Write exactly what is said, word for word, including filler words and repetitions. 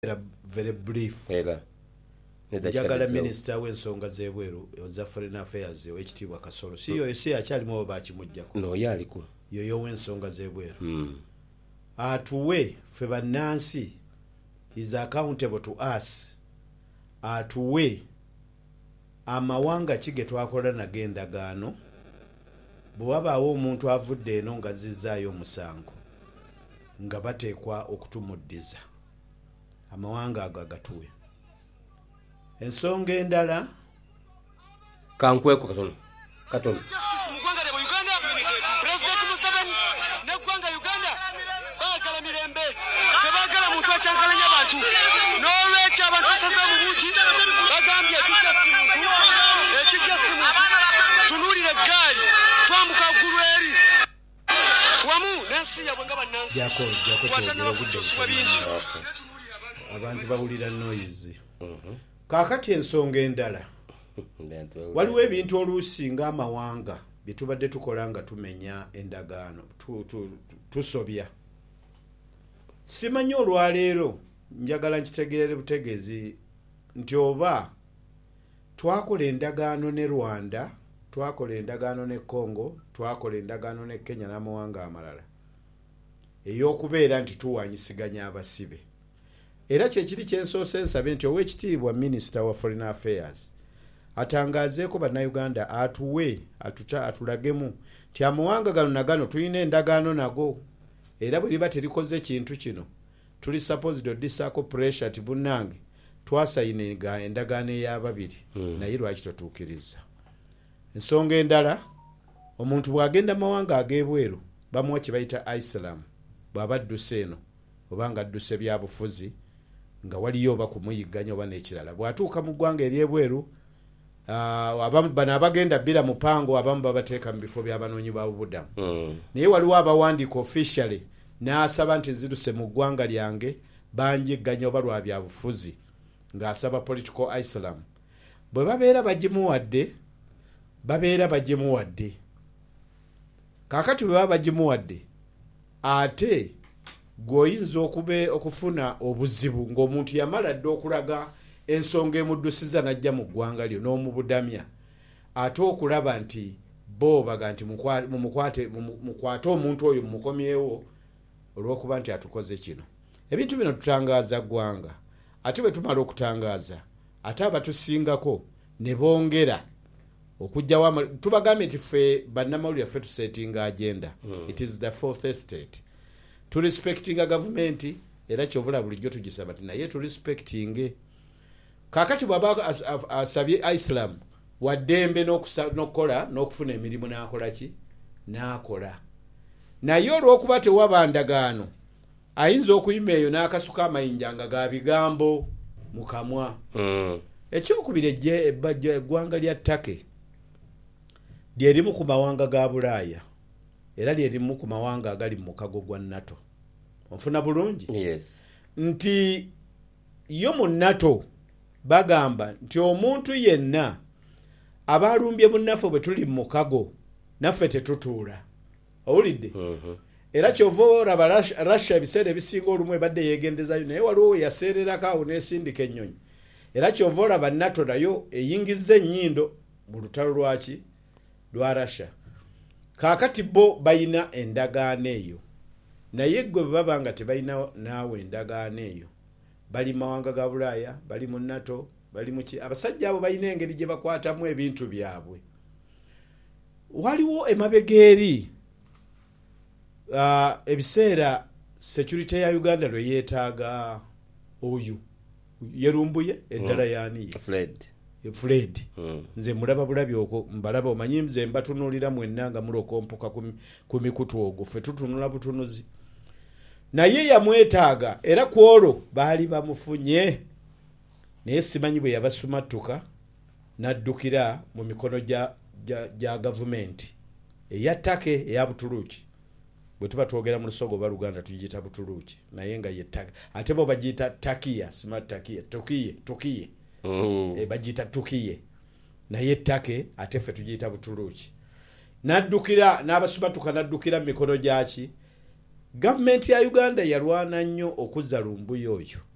very brief. Ega. Njagala minister w'ensonga z'ebweru za foreign affairs owekitiibwa Kasolo. Si yo esi akyalimu bakimujjako. No yaliko. Yoyo w'ensonga z'ebweru. Mm. Atuwe fe bannansi is accountable to us. Atuwe amawanga kige twakola nagendagaano bwe wabaawo omuntu avudde eno nga zizzaayo omusango nga bateekwa okutumuddiza amawanga ago agatuwe. Ensonga endala kankweko katono katono mugwanga lya Uganda President Museveni ne gwanga Uganda baagala mirembe tebagala muntu akyankalanya abantu n'olwekyo abantu basaza mu buki bagambye ekijja simuntu ekijja simuntu tunulire gaali twambuka ggulu eri wamu n'ensi yabwe nga bannansi jako jako twatanira kukyusuba bingi abantu bawulira noise. Kaakati ensonga endala waliwo ebintu oluusi ng'amawanga bye tubadde tukola nga tumenya endagaano tusobya. Simanyi olwaleero njagala nkitegeere butegeezi nti oba twakola endagaano ne Rwanda, twakola endagaano ne Congo, twakola endagaano ne Kenya n'amawanga amalala ey'okubeera nti tuwanyisiganya abasibe. Era kyekiri kyensoose nsabe nti owekitiibwa Minister wa Foreign Affairs atangazeeko bannayuganda atuwe atuta atulagemu ti amawanga gano na gano tulina endagaano nago era bwe liba terikoze kintu kino tuli supposed oddisaako pressure ti bunnange twasayinga endagaano ey'ababiri hmm. naye lwaki totuukiriza. Ensonga endala omuntu bw'agenda amawanga ag'ebweru bamuwa kye bayita Islam bw'aba adduse eno oba nga adduse byabufuzi nga waliyo oba kumuyigganya oba n'ekirala bw'atuuka mu ggwanga ery'ebweru uh, abamu bano abagenda bbira mupango abamu babateeka mu bifo by'abanoonyi b'obubudamu mm. naye waliwo abawandiika officially n'asaba nti nziruse mu ggwanga lyange banjigganya oba lwa byabufuzi ng'asaba political Islam. Bwe babeera bagimuwadde babeera bagimuwadde kaakati bwe baba bagimuwadde ate gwoyinza okube okufuna obuzibu ng'omuntu yamala dde okulaga ensonga emuddusiza n'ajja mu ggwanga lyo n'omubudamya ate okulaba nti bo baga nti mumukwate mukwate omuntu oyo mumukomyewo olw'okuba nti atukoze kino. Ebintu bino tutangaaza ggwanga ate bwe tumala okutangaaza ate abatusingako ne bongera okujjawo tubagambye nti ffe bannamawulire ffe tusetinga agenda mm. It is the fourth estate. To respecting a government era kyovula bulijjo tugisaba ati naye to respecting kakati bwaba asabye Islam waddembe n'okukola n'okufuna emirimu n'akola ki n'akola naye olw'okuba tewaba ndagaano ayinza okuyima eyo n'akasuka amayinja nga ga bigambo mu kamwa mm. Ekyokubiri eggwanga lya Turkey lyerimu ku mawanga ga Bulaaya era lyerimu ku mawanga agali mu mukago gwa NATO. Onfuna bulungi? Yes. Nti yo mu NATO bagamba nti omuntu yenna abalumbye munnaffe bwe tuli mu mukago naffe tetutuula. Owulidde? Mm-hmm. Era kyova olaba Russia ebiseera ebisinga olumu ebadde yeegendezayo naye waliwo yaseererako awo n'esindika ennyonyi. Era kyova olaba NATO nayo eyingizza ennyindo mu lutalo lwaki lwa Russia. Kaakati bo bayina endagaano eyo naye gwe baba nga tebalina naawe endagaano eyo bali mawanga ga Bulaaya bali mu NATO bali mu ki abasajja abo balina engeri gye bakwatamu ebintu byabwe. Waliwo emabega eri uh, ebiseera security ya Uganda lwe yeetaaga oyu yerumbuye eddala mm. yaaniye Fred Fred mm. nze mulaba bulabi okwo mbalaba omanyi nze mbatunulira mwenna nga mulokompoka ku mikutu ogwo ffe tutunula butunuzi naye yamwetaaga era kwolwo baali bamufunye naye simanyi bwe yabasumattuka n'addukira mu mikono gya gya gavumenti eya Turkey eya Butuluki. Bwe tuba twogera mu lusogo ba Luganda tugiyita Butuluki naye nga ye Turkey ate bo bagiyita Turkiya smart Turkiya Turkiye Turkiye mm. e bagiyita Turkiye naye Turkey ate ffe tugiyita Butuluki. N'addukira n'abasumatuka n'addukira mu mikono gyaki. Government ya Uganda yalwana nnyo okuzza lumbuyo oyo